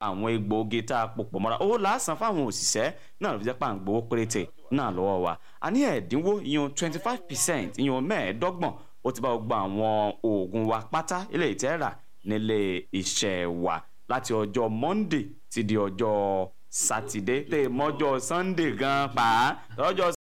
àwọn egbòogi tá a pòpọ̀ mọ́ra owó lásán fáwọn òṣìṣẹ́ náà ló fi jẹ́ pà ń gbowó péréte náà lọ́wọ́ wa a ní ẹ̀dínwó ìyẹn 25% ìyẹn 25% ó ti bá gbogbo àwọn oògùn wa pátá ilé ìtẹ́rà nílé iṣẹ́ wa láti ọjọ́ Monday ti di ọjọ́ Sátidé tẹ mọ́jọ́ Sunday gan pa lọ́jọ́